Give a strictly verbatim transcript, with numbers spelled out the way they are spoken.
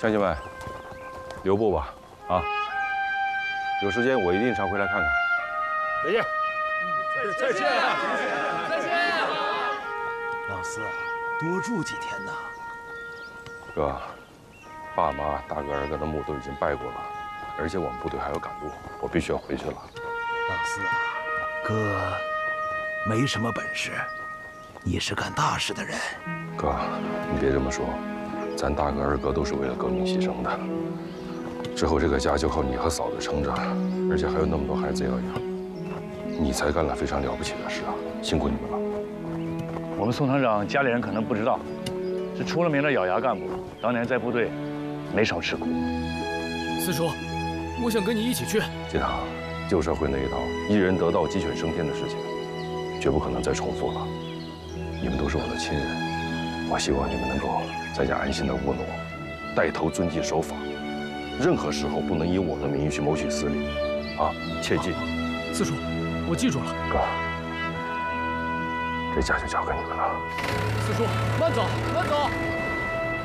乡亲们，留步吧，啊！有时间我一定常回来看看。再见。 再见。 再见。 老四啊，多住几天呐。 哥，爸妈、大哥、二哥的墓都已经拜过了，而且我们部队还要赶路，我必须要回去了。 老四啊，哥没什么本事，你是干大事的人。 哥，你别这么说，咱大哥、二哥都是为了革命牺牲的。之后这个家就靠你和嫂子撑着，而且还有那么多孩子要养，你才干了非常了不起的事啊！辛苦你们了。 我们宋团长家里人可能不知道，是出了名的咬牙干部，当年在部队没少吃苦。 四叔，我想跟你一起去。 金堂，旧社会那一套一人得道鸡犬升天的事情，绝不可能再重复了。你们都是我的亲人，我希望你们能够在家安心的务农，带头遵纪守法。 任何时候不能以我的名义去谋取私利，啊，切记。 四叔，我记住了。 哥，这家就交给你们了。 四叔，慢走，慢走。